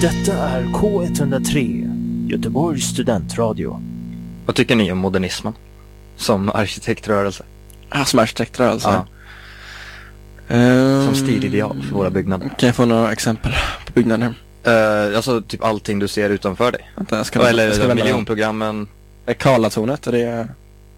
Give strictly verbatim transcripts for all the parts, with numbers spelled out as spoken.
Detta är K ett noll tre, Göteborgs studentradio. Vad tycker ni om modernismen som arkitektrörelse? Ah, som arkitektrörelse? Ja. Um, som stilideal för våra byggnader. Kan jag få några exempel på byggnader? Uh, alltså typ allting du ser utanför dig. Vänta, jag ska, Eller jag ska miljonprogrammen. Karlatornet, är det...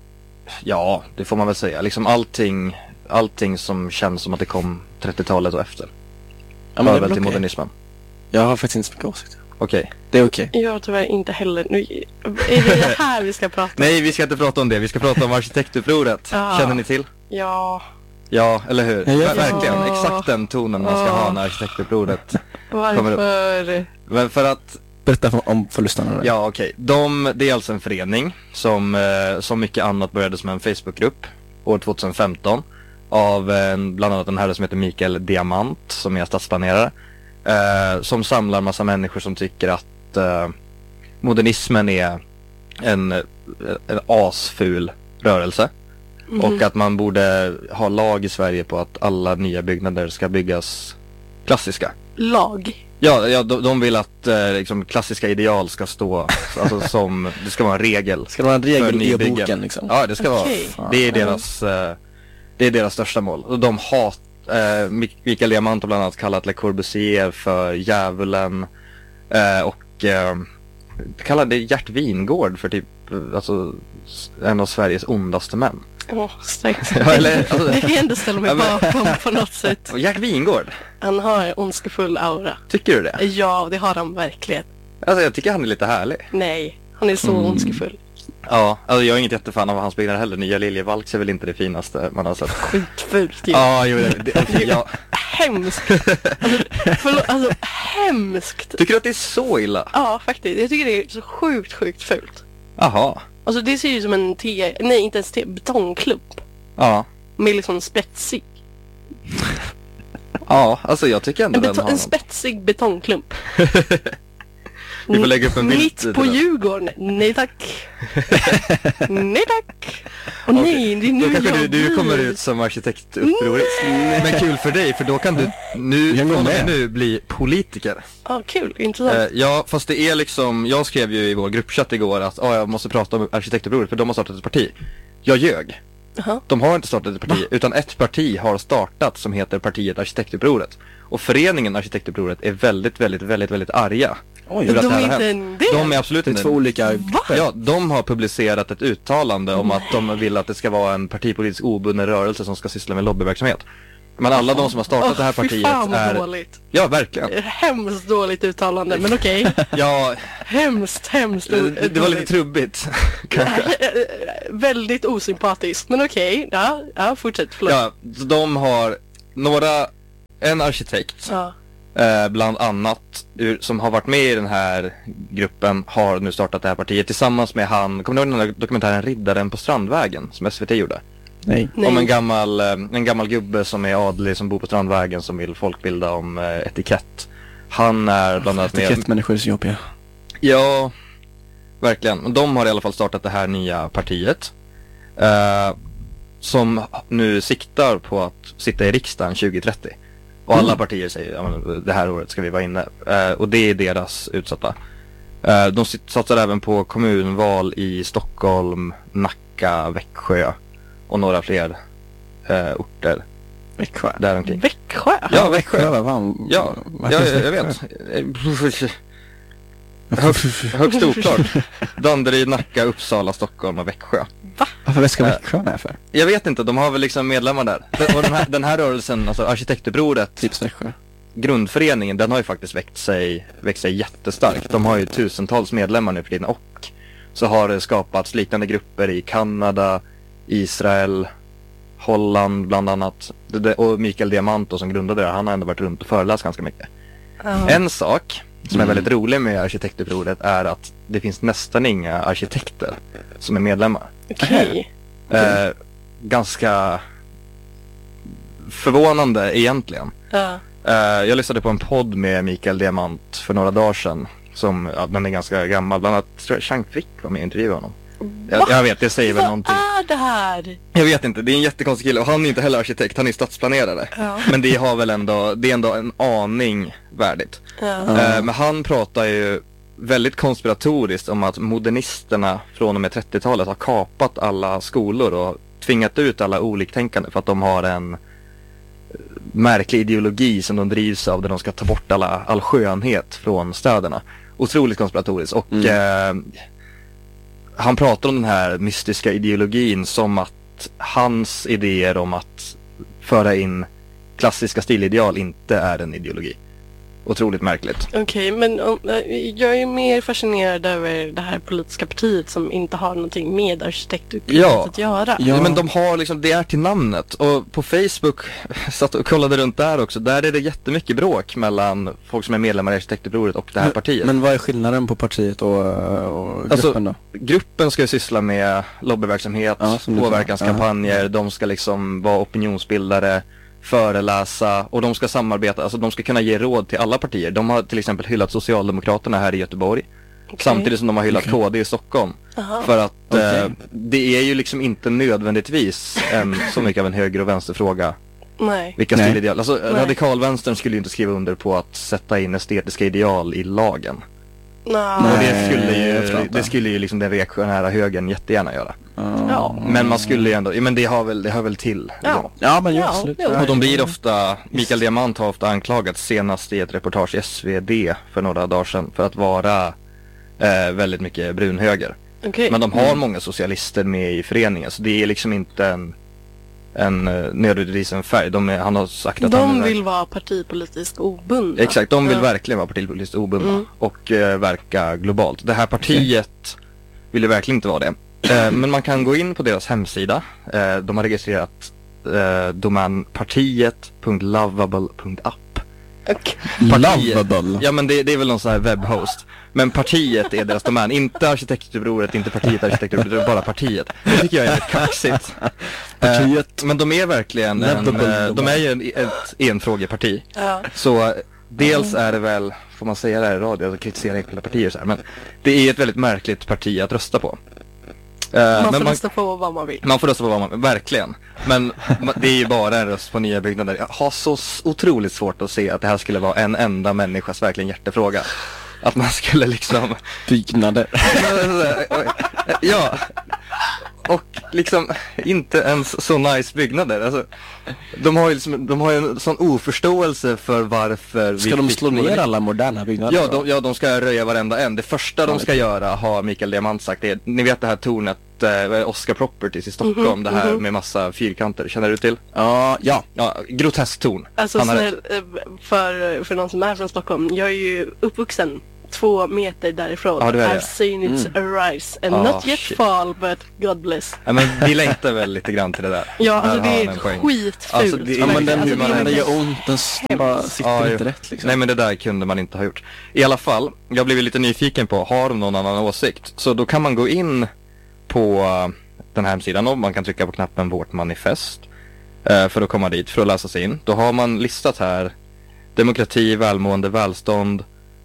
Ja, det får man väl säga. Liksom allting, allting som känns som att det kom trettiotalet och efter. Ja, men det är väl till okej. Modernismen. Jag har faktiskt inte så mycket åsikter. Okej. Okay. Det är okej. Jag har tyvärr inte heller. Nu är det det här vi ska prata om. Nej, vi ska inte prata om det. Vi ska prata om arkitektupproret. Ja. Känner ni till? Ja. Ja, eller hur? Ja, Ver- verkligen. Ja. Exakt den tonen man ska Ja. ha när arkitektupproret. Varför? Men för att... Berätta för, om förlusterna. Ja, okej. Okay. De, det är alltså en förening som, eh, som mycket annat började som en Facebookgrupp år tjugohundrafemton av eh, bland annat en herre som heter Mikael Diamant som är stadsplanerare. Eh, som samlar massa människor som tycker att eh, modernismen är en, en asful rörelse. Mm. Och att man borde ha lag i Sverige på att alla nya byggnader ska byggas klassiska. Lag. Ja, ja de, de vill att eh, liksom, klassiska ideal ska stå, alltså som, det ska vara en regel. Ska det vara en regel i nybyggen. boken liksom? Ja, det ska Okej. vara, det är deras, eh, det är deras största mål. Och de hat, eh, Mikael Diamant har bland annat kallat Le Corbusier för djävulen eh, och eh, kallade Gert Wingård för typ, alltså en av Sveriges ondaste män. Åh, oh, starkt. Ja, eller, alltså, Jag kan ändå ställa mig ja, men- bakom på något sätt. Gert Wingård, Han har en ondskefull aura. tycker du det? Ja, det har han verkligen. Alltså jag tycker han är lite härlig. Nej, han är så Mm. ondskefull. Ja, alltså jag är inget jättefan av hans byggnader heller. Nya Liljevalchs är väl inte det finaste man har sett. Skitfult ju. Ja, jo, det, det, okay, ja. Hemskt. Alltså, förlåt, alltså hemskt. Tycker du att det är så illa? Ja, faktiskt. Jag tycker det är så sjukt, sjukt fult. Jaha, Alltså det ser ju som en te, nej inte ens te, betongklump. ja. Med liksom spetsig. Ja, alltså jag tycker ändå En, den beto- har en något. spetsig betongklump. Vi får lägga upp en bild Mitt till på det. Djurgården. Nej tack. Nej tack. Och nej, det är nu Då kanske jag du, du blir. kommer ut som arkitektupproret. Men kul för dig, för då kan du nu, Jag går från och med. med nu bli politiker. Ja, kul. Intressant. Eh, ja, fast det är liksom, jag skrev ju i vår gruppchatt igår att ah, jag måste prata om arkitektupproret för de har startat ett parti. Jag ljög. Jaha. De har inte startat ett parti, utan ett parti har startat som heter partiet Arkitektupproret. Och föreningen Arkitektupproret är väldigt, väldigt, väldigt, väldigt arga. Oj, över att De det här är har inte hänt. en del. De är absolut det är inte två olika... Ja, de har publicerat ett uttalande om att de vill att det ska vara en partipolitisk obunden rörelse som ska syssla med lobbyverksamhet. Men alla de som har startat Åh, det här fy partiet fan vad är... dåligt. Ja, verkligen. Det är hemskt dåligt uttalande, men okej. Ja, Hemskt, hemskt det, dåligt. det var lite trubbigt. Kanske. Väldigt osympatiskt, men okej. Ja, ja, fortsätt, förlåt. Ja, så de har några, en arkitekt Ja. eh, bland annat ur, som har varit med i den här gruppen har nu startat det här partiet tillsammans med han, kommer du ihåg den här dokumentären Riddaren på Strandvägen som S V T gjorde? Nej. Nej. Om en gammal, eh, en gammal gubbe som är adlig som bor på Strandvägen som vill folkbilda om eh, etikett. Han är bland annat med... Etikettmänniskor är så jobbiga. Ja, verkligen. De har i alla fall startat det här nya partiet. Eh, som nu siktar på att sitta i riksdagen tjugo trettio. Och alla Mm. partier säger ja, men det här året ska vi vara inne. Eh, och det är deras utsatta. Eh, de sit- satsar även på kommunval i Stockholm, Nacka, Växjö och några fler eh, orter Växjö. där omkring. Växjö? Ja, Växjö. Vad fan? Ja, vad ja, finns jag, jag Växjö? vet. Högst, högst oklart. Danderyd, Nacka, Uppsala, Stockholm och Växjö. Varför ska Växjö med för? Jag vet inte, de har väl liksom medlemmar där. Och den här, den här rörelsen, alltså arkitektupproret, Tips Växjö. grundföreningen, den har ju faktiskt växt sig, växt sig jättestarkt. De har ju tusentals medlemmar nu för tiden och så har det skapats liknande grupper i Kanada, Israel, Holland bland annat. Det- det- Och Mikael Diamant då, som grundade det, han har ändå varit runt och föreläst ganska mycket. Ja. En sak som är Mm. väldigt rolig med arkitektupproret är att det finns nästan inga arkitekter som är medlemmar. Okej. Eh, ganska förvånande egentligen. Ja. Eh, jag lyssnade på en podd med Mikael Diamant för några dagar sedan. Som, ja, den är ganska gammal. Bland annat tror jag Chang Frick var med och intervjuade honom. Jag, jag vet, det säger väl Vad någonting. är det här? Jag vet inte, det är en jättekonstig kille och han är inte heller arkitekt, han är stadsplanerare. Ja. Men det har väl ändå, det är ändå en aning värdigt. Ja. Eh, men han pratar ju väldigt konspiratoriskt om att modernisterna från och med trettiotalet har kapat alla skolor och tvingat ut alla oliktänkande för att de har en märklig ideologi som de drivs av där de ska ta bort alla, all skönhet från städerna. Otroligt konspiratoriskt och mm. eh, han pratar om den här mystiska ideologin som att hans idéer om att föra in klassiska stilideal inte är en ideologi. Otroligt märkligt. Okej, okay, men um, jag är mer fascinerad över det här politiska partiet som inte har någonting med arkitektutbildning ja. att göra. Ja, men de har liksom, det är till namnet. Och på Facebook, satt och kollade runt där också, där är det jättemycket bråk mellan folk som är medlemmar i arkitektupproret och det här men, partiet. Men vad är skillnaden på partiet och, och gruppen alltså, då? Gruppen ska ju syssla med lobbyverksamhet, ja, påverkanskampanjer, ja. De ska liksom vara opinionsbildare, föreläsa och de ska samarbeta, alltså de ska kunna ge råd till alla partier. De har till exempel hyllat Socialdemokraterna här i Göteborg okay. samtidigt som de har hyllat okay. K D i Stockholm. Aha. För att okay. eh, det är ju liksom inte nödvändigtvis en, så mycket av en höger- och vänsterfråga. Nej. Vilka stilideal? Alltså Nej. Radikalvänstern skulle ju inte skriva under på att sätta in estetiska ideal i lagen. Nej. Och det skulle ju, det skulle ju liksom den reaktionära högern jättegärna göra. Ja. Men man skulle ju ändå, ja men det har väl, det hör väl till. Ja, ja men ju ja, absolut. Ja. Och de blir ofta, Mikael Diamant har ofta anklagats senast i ett reportage i S V D för några dagar sedan för att vara eh, väldigt mycket brunhöger. Okay. Men de har mm. många socialister med i föreningen så det är liksom inte en, en uh, nödvändigtvis en färg. De är, han har sagt att de han vill vara partipolitiskt obundna. Exakt, de vill ja. verkligen vara partipolitiskt obundna mm. och uh, verka globalt. Det här partiet okay. vill ju verkligen inte vara det. Uh, men man kan gå in på deras hemsida. Uh, de har registrerat uh, domän partiet punkt lovable punkt app. Okay. Lovable? Ja men det, det är väl någon sån här webbhost. Men partiet är deras domän, inte arkitektupproret, inte partiet arkitektupproret, bara partiet. Det tycker jag är lite kaxigt. Partiet. Uh, men de är verkligen en, uh, de är ju en, ett enfrågeparti. Ja. Så dels är det väl, får man säga det här i radio, alltså kritisera enskilda partier så här, men det är ett väldigt märkligt parti att rösta på. Uh, man får men man, rösta på vad man vill. Man får rösta på vad man vill, verkligen. Men det är ju bara en röst på nya byggnader. Jag har så otroligt svårt att se att det här skulle vara en enda människas verkligen hjärtefråga. Att man skulle liksom... Byggnader. Ja. Och liksom inte ens så nice byggnader. Alltså, de har ju liksom, de har ju en sån oförståelse för varför... Ska de slå ner alla moderna byggnader? Ja de, ja, de ska röja varenda en. Det första de ska göra, har Mikael Diamant sagt, det är, ni vet det här tornet, eh, Oscar Properties i Stockholm, mm-hmm, det här mm-hmm. med massa fyrkanter, känner du till? Uh, ja. Ja, grotesk torn. Alltså Han snäll, för, för någon som är från Stockholm, jag är ju uppvuxen två meter därifrån. Ja, I've seen it mm. arise and oh, not yet shit. fall, but God bless. Ja, men vi längtar väl lite grann till det där. Ja, alltså det är skitfult. Alltså, det, ja, men den alltså, hur man det gör ont, den bara sitter ja, inte rätt liksom. Nej men det där kunde man inte ha gjort. I alla fall, jag blev lite nyfiken på, har de någon annan åsikt? Så då kan man gå in på den här hemsidan och man kan trycka på knappen Vårt manifest eh, för att komma dit, för att läsa sig in. Då har man listat här demokrati, välmående, välstånd,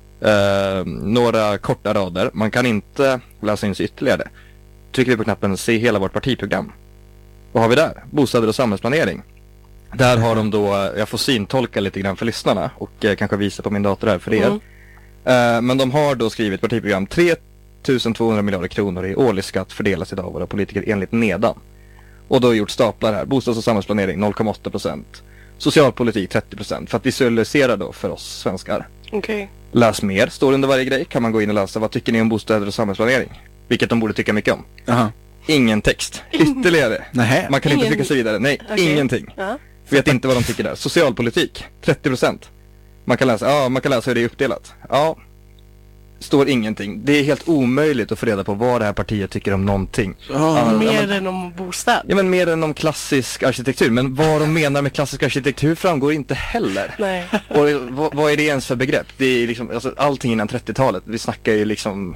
Uh, några korta rader. Man kan inte läsa in sig ytterligare. Trycker vi på knappen Se hela vårt partiprogram. Vad har vi där? Bostäder och samhällsplanering. Där har de då, jag får syntolka lite grann för lyssnarna och uh, kanske visa på min dator här för er. Mm. Uh, men de har då skrivit partiprogram tre tusen tvåhundra miljarder kronor i årlig skatt fördelas idag av våra politiker enligt nedan. Och då har gjort staplar här. Bostads- och samhällsplanering noll komma åtta procent. Socialpolitik trettio procent. För att visualisera då för oss svenskar. Okej. Okay. Läs mer, står under varje grej. Kan man gå in och läsa, vad tycker ni om bostäder och samhällsplanering? Vilket de borde tycka mycket om. Aha. Ingen text, ytterligare. Nähä. Man kan Ingen... inte trycka sig vidare, nej, okay. ingenting. Uh-huh. Vet inte vad de tycker där. Socialpolitik, trettio procent. Man kan läsa, ja man kan läsa hur det är uppdelat. Ja, står ingenting. Det är helt omöjligt att få reda på vad det här partiet tycker om någonting. Oh, mer ja, men, än om bostad. Ja men mer än om klassisk arkitektur. Men vad de menar med klassisk arkitektur framgår inte heller. Nej. Och vad, vad är det ens för begrepp? Det är liksom, alltså, allting innan trettiotalet. Vi snackar ju liksom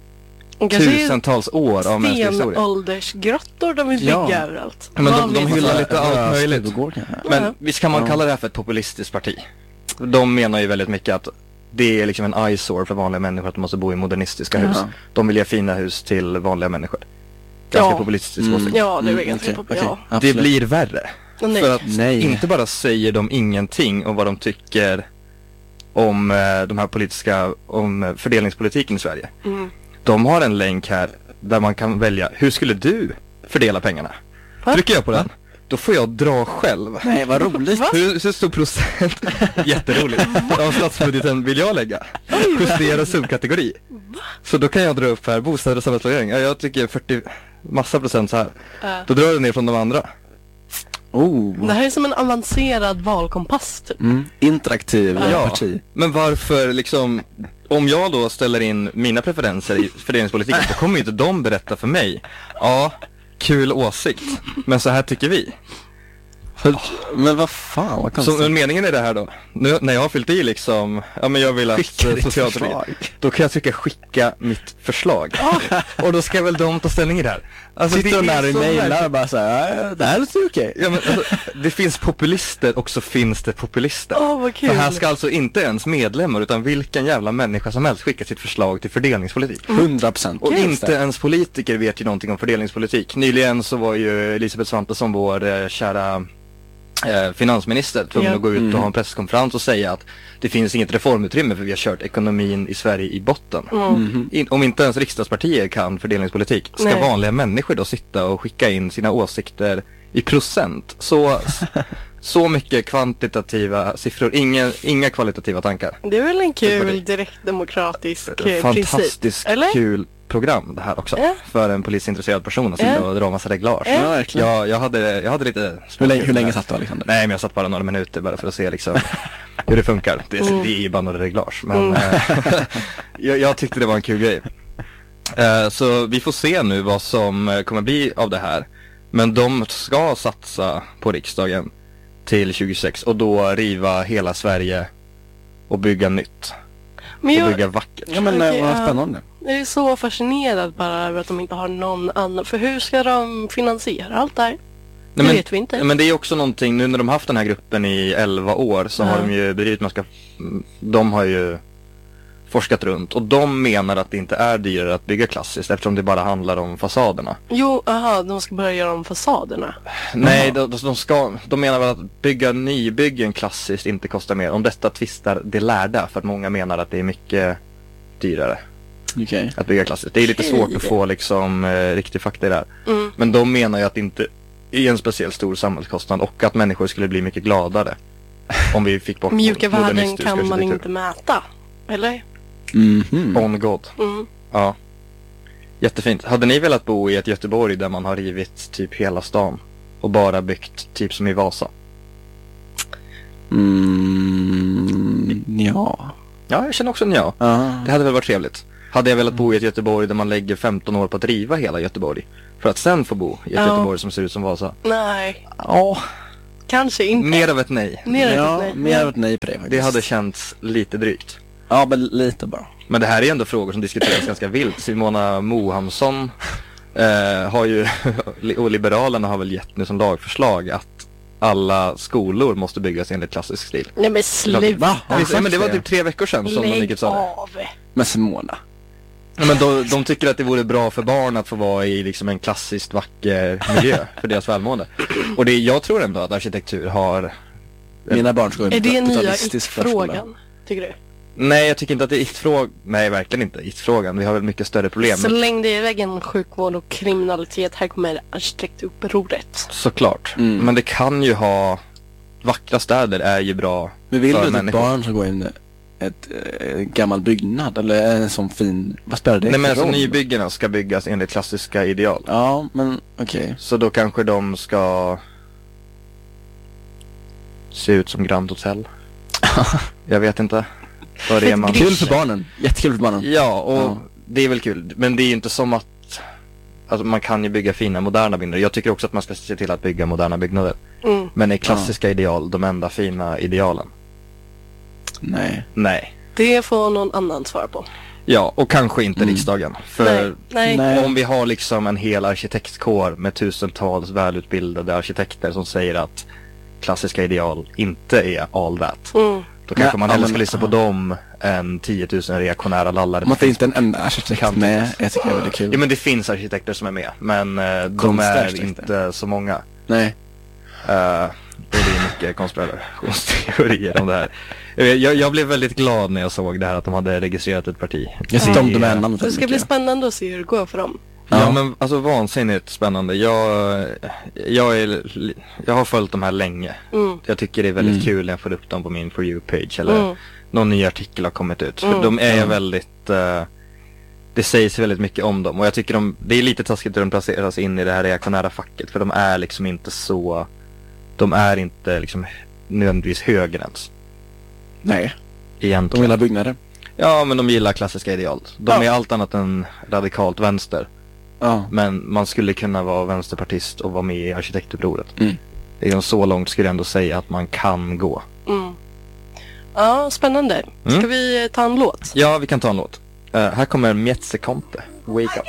tusentals år av mänsklig historia. Stenåldersgrottor de vill bygga ja. överallt. Men de, de hyllar lite allt möjligt. Men ja. visst kan man kalla det här för ett populistiskt parti. De menar ju väldigt mycket att det är liksom en eyesore för vanliga människor att de måste bo i modernistiska hus. Ja. De vill ge fina hus till vanliga människor. ganska Ja. populistisk Mm. åsikt. Ja, det är Mm, ganska okej, populärt. okej. Ja. Det Absolut. blir värre. Nej. För att Nej. inte bara säger de ingenting om vad de tycker om eh, de här politiska, om eh, fördelningspolitiken i Sverige. Mm. De har en länk här där man kan välja, hur skulle du fördela pengarna? Va? Trycker jag på den, då får jag dra själv. Nej, vad roligt. Va? Hur, hur stor procent, jätteroligt, av statsbudgeten vill jag lägga? Justera subkategori. Så då kan jag dra upp här, bostäder och samhällsplanering. Ja, jag tycker fyrtio, massa procent så här. Ja. Då drar jag ner från de andra. Oh. Det här är som en avancerad valkompass typ. Mm. Interaktiv Ja. parti. Men varför liksom, om jag då ställer in mina preferenser i fördelningspolitiken, så kommer ju inte de berätta för mig. Ja, kul åsikt, men så här tycker vi. För, men vad fan, vad Så konstigt. men meningen är det här då, nu, när jag har fyllt i liksom, ja men jag vill att Skicka eh, ditt socialpolitik, förslag. då kan jag trycka skicka mitt förslag. Och då ska väl de ta ställning i det här. Alltså, Sitter de det är där och så mejlar märkligt. och bara såhär, "Ja, det här låter okej. Ja, men, alltså, det finns populister och så finns det populister. Åh, vad kul. För här ska alltså inte ens medlemmar utan vilken jävla människa som helst skicka sitt förslag till fördelningspolitik. Hundra procent. Och inte ens politiker vet ju någonting om fördelningspolitik. Nyligen så var ju Elisabeth Svantesson, vår eh, kära eh, finansminister, tvungen Ja. att gå ut Mm. och ha en presskonferens och säga att det finns inget reformutrymme för vi har kört ekonomin i Sverige i botten. Mhm. In, om inte ens riksdagspartier kan fördelningspolitik, ska Nej. vanliga människor då sitta och skicka in sina åsikter i procent? Så, så mycket kvantitativa siffror, inga, inga kvalitativa tankar. Det är väl en kul Parti. direktdemokratisk eh, princip? Fantastiskt Eller? kul program det här också. Ja. För en polisintresserad person att sitta Ja. och dra massa reglage. Ja. Ja, verkligen. Jag, jag, hade, jag hade lite... Hur länge, hur länge satt du, Alexander? Nej, men jag satt bara några minuter bara för att se liksom hur det funkar. Det, Mm. det är ju bara några reglage. Men Mm. eh, jag, jag tyckte det var en kul grej. Eh, så vi får se nu vad som eh, kommer bli av det här. Men de ska satsa på riksdagen till tjugosex och då riva hela Sverige och bygga nytt. Men Och jag, bygga vackert. Ja, men Okej, vad ja. spännande. jag är så fascinerad bara över att de inte har någon annan. För hur ska de finansiera allt det här? Det Nej, men, vet vi inte. ja, men det är också någonting, nu när de har haft den här gruppen i elva år så Ja. har de ju bedrivit, man ska, de har ju forskat runt och de menar att det inte är dyrare att bygga klassiskt eftersom det bara handlar om fasaderna. Jo, aha, de ska börja göra om fasaderna. Nej, de, de, ska, de menar väl att bygga nybyggen klassiskt inte kostar mer. Om detta tvistar det lärda, för att många menar att det är mycket dyrare Okej. att bygga klassiskt. Det är lite Okej. svårt att få liksom eh, riktig fakta i det här. Mm. Men de menar ju att det inte är en speciellt stor samhällskostnad och att människor skulle bli mycket gladare om vi fick bort Mjuka värden modernistisk kan man arkitektur. inte mäta. Eller? Mhm. On God. Mm. Ja. Jättefint. Hade ni velat bo i ett Göteborg där man har rivit typ hela stan och bara byggt typ som i Vasa? Mm, ja. Ja, jag känner också en ja. Ja. Det hade väl varit trevligt. Hade jag velat bo i ett Göteborg där man lägger femton år på att riva hela Göteborg för att sen få bo i ett Ja. Göteborg som ser ut som Vasa? Nej, Ja, kanske inte. mer av ett nej. Mer än Ja, ett nej. mer av ett nej på det faktiskt. Det hade känts lite drygt. Ja, men lite bara. Men det här är ändå frågor som diskuteras ganska vilt. Simona Mohamsson eh, har ju, och Liberalerna har väl gett nu som lagförslag att alla skolor måste byggas enligt klassisk stil. Nej men sluta. Va? Har vi Visst, ja, men det var sagt typ tre veckor sedan som de gick Lägg ut sa det. av. Med Simona. Ja, men de, de tycker att det vore bra för barn att få vara i liksom en klassiskt vacker miljö för deras välmående. Och det, jag tror ändå att arkitektur har... Mina barn ska gå i Är det nya totalistisk förskola. frågan? Tycker du? Nej, jag tycker inte att det är it-frågan. Nej, verkligen inte it-frågan. Vi har väl mycket större problem. Släng det i väggen sjukvård och kriminalitet. Här kommer arkitektupproret. Såklart. Mm. Men det kan ju ha... Vackra städer är ju bra Men vill för du att ett människor. barn ska gå in i ett äh, gammal byggnad eller en sån fin, vad spelar det Nej, men för alltså roll? nybyggena ska byggas enligt klassiska ideal. Ja, men okej. Så då kanske de ska se ut som Grand Hotel. Jag vet inte vad det är man... Kul för barnen, jättekul för barnen. Ja, och Ja. det är väl kul. Men det är ju inte som att... Alltså man kan ju bygga fina moderna byggnader. Jag tycker också att man ska se till att bygga moderna byggnader. Mm. Men är klassiska ideal de enda fina idealen? Nej. Nej. Det får någon annan svara på. Ja, och kanske inte Mm. riksdagen. För Nej. Nej. Nej. om vi har liksom en hel arkitektkår med tusentals välutbildade arkitekter som säger att klassiska ideal inte är all that. Mm. Då kanske Nej, man ja, hellre men- ska lyssna på dem än tio tusen reaktionära lallare. Om man inte en enda arkitekt med, jag tycker det är väldigt kul. Ja, men det finns arkitekter som är med, men eh, de Konstarkitekter. är inte så många. Nej. Uh, och det är mycket konspirationsteorier om det här. Jag, vet, jag, jag blev väldigt glad när jag såg det här att de hade registrerat ett parti. Jag tyckte om Det- domännamnet Det väldigt ska bli mycket. spännande att se hur det går för dem. Ja, Ja. men alltså vansinnigt spännande. Jag, jag, är, jag har följt de här länge. Mm. Jag tycker det är väldigt Mm. kul när jag får upp dem på min For You-page eller Mm. någon ny artikel har kommit ut. För Mm. de är Ja. väldigt, uh, det sägs väldigt mycket om dem. Och jag tycker de, det är lite taskigt hur de placeras in i det här reaktionära facket. För de är liksom inte så, de är inte liksom nödvändigtvis höger ens. Nej, de Egentligen. vill ha byggnader. Ja, men de gillar klassiska ideal. De Ja. är allt annat än radikalt vänster. Ja. Men man skulle kunna vara vänsterpartist och vara med i arkitektupproret. Mm. Det är ju så långt skulle jag ändå säga att man kan gå. Mm. Ja, spännande. Ska Mm. vi ta en låt? Ja, vi kan ta en låt. Uh, här kommer Mietze Conte, Wake Up.